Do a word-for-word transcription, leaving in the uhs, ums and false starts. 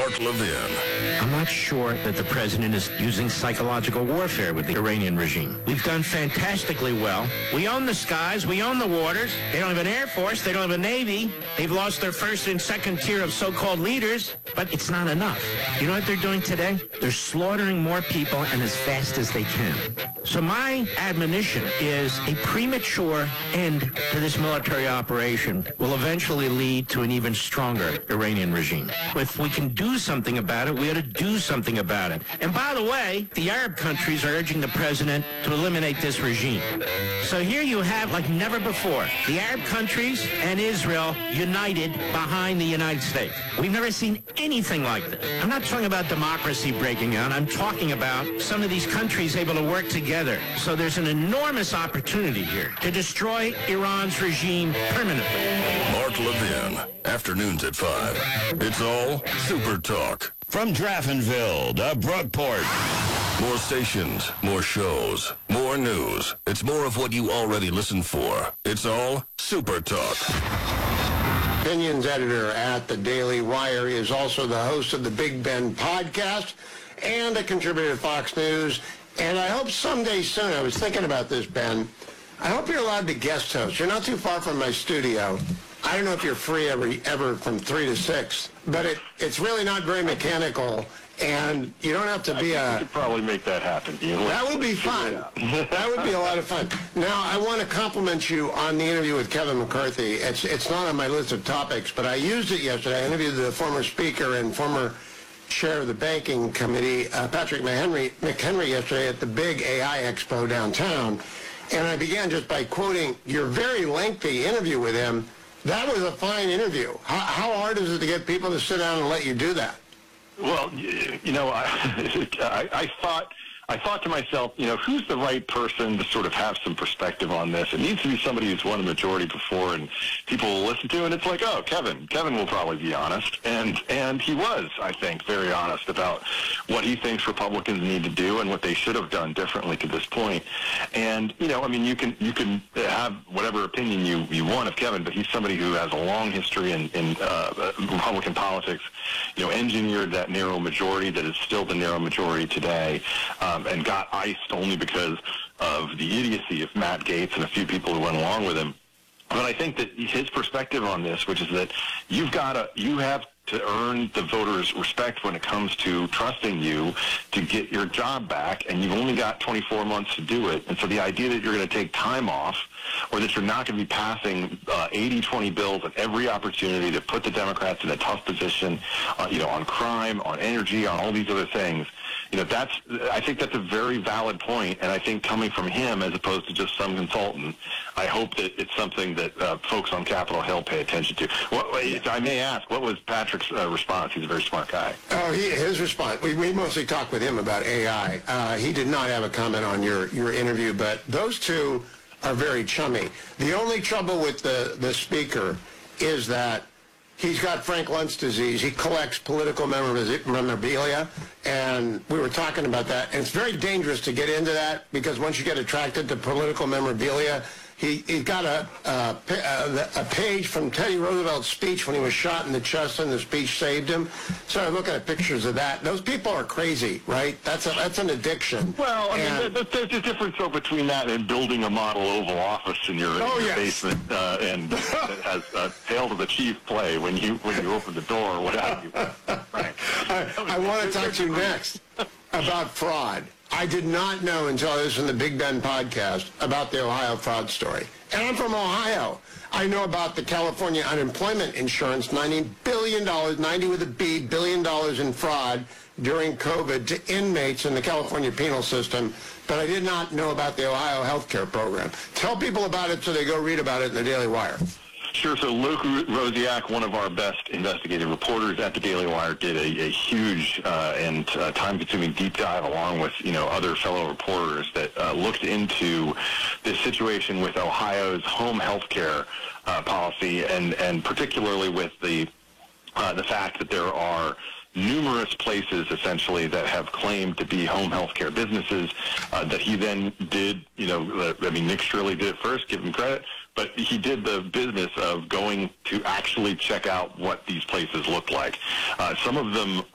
Mark Levin. I'm not sure that the president is using psychological warfare with the Iranian regime. We've done fantastically well. We own the skies. We own the waters. They don't have an air force. They don't have a navy. They've lost their first and second tier of so-called leaders, but it's not enough. You know what they're doing today? They're slaughtering more people and as fast as they can. So my admonition is a premature end to this military operation will eventually lead to an even stronger Iranian regime. If we can do something about it, we ought to do something about it. And by the way, the Arab countries are urging the president to eliminate this regime. So here you have, like never before, the Arab countries and Israel united behind the United States. We've never seen anything like this. I'm not talking about democracy breaking out. I'm talking about some of these countries able to work together. So there's an enormous opportunity here to destroy Iran's regime permanently. Mark Levin, afternoons at five. It's all Super Talk. From Draftonville to Brookport. More stations, more shows, more news. It's more of what you already listen for. It's all Super Talk. Opinions editor at the Daily Wire is also the host of the Big Ben podcast and a contributor to Fox News. And I hope someday soon, I was thinking about this, Ben, I hope you're allowed to guest host. You're not too far from my studio. I don't know if you're free ever, ever from three to six, but it, it's really not very mechanical, and you don't have to be I a... You could probably make that happen. You know, that would be fun. That would be a lot of fun. Now, I want to compliment you on the interview with Kevin McCarthy. It's, it's not on my list of topics, but I used it yesterday. I interviewed the former speaker and former chair of the banking committee, uh, Patrick McHenry, McHenry, yesterday at the big A I Expo downtown. And I began just by quoting your very lengthy interview with him. That was a fine interview. How, how hard is it to get people to sit down and let you do that? Well, you know, I, I, I thought... I thought to myself, you know, who's the right person to sort of have some perspective on this? It needs to be somebody who's won a majority before and people will listen to, and it's like, oh, Kevin. Kevin will probably be honest. And and he was, I think, very honest about what he thinks Republicans need to do and what they should have done differently to this point. And, you know, I mean, you can you can have whatever opinion you, you want of Kevin, but he's somebody who has a long history in, in uh, Republican politics, you know, engineered that narrow majority that is still the narrow majority today. Um, and got iced only because of the idiocy of Matt Gaetz and a few people who went along with him. But I think that his perspective on this, which is that you've got to, you have to earn the voters' respect when it comes to trusting you to get your job back, and you've only got twenty-four months to do it. And so the idea that you're going to take time off, or that you're not going to be passing uh, eighty twenty bills at every opportunity to put the Democrats in a tough position, uh, you know, on crime, on energy, on all these other things, you know, that's, I think that's a very valid point, and I think coming from him as opposed to just some consultant, I hope that it's something that uh, folks on Capitol Hill pay attention to. What, I may ask, what was Patrick's uh, response? He's a very smart guy. Oh, he, his response, we, we mostly talked with him about A I. Uh, he did not have a comment on your, your interview, but those two are very chummy. The only trouble with the, the speaker is that he's got Frank Luntz disease. He collects political memorabilia, and we were talking about that. And it's very dangerous to get into that because once you get attracted to political memorabilia, he, he got a, a, a page from Teddy Roosevelt's speech when he was shot in the chest, and the speech saved him. So I'm looking at pictures of that. Those people are crazy, right? That's a, that's an addiction. Well, I and, mean, there's a difference though between that and building a model Oval Office in your, oh, in your yes. basement uh, and that has a hail to the chief play when you when you open the door or what have you. Right. I, I want to talk to you next about fraud. I did not know until I listened to the Big Ben podcast about the Ohio fraud story. And I'm from Ohio. I know about the California unemployment insurance, ninety billion dollars, ninety with a B, billion dollars in fraud during COVID to inmates in the California penal system, but I did not know about the Ohio health care program. Tell people about it so they go read about it in the Daily Wire. Sure. So Luke Rosiak, one of our best investigative reporters at the Daily Wire, did a, a huge uh, and uh, time-consuming deep dive along with, you know, other fellow reporters that uh, looked into this situation with Ohio's home health care uh, policy and, and particularly with the uh, the fact that there are numerous places, essentially, that have claimed to be home health care businesses uh, that he then did, you know, I mean, Nick Shirley did it first, give him credit, but he did the business of going to actually check out what these places look like. Uh, some of them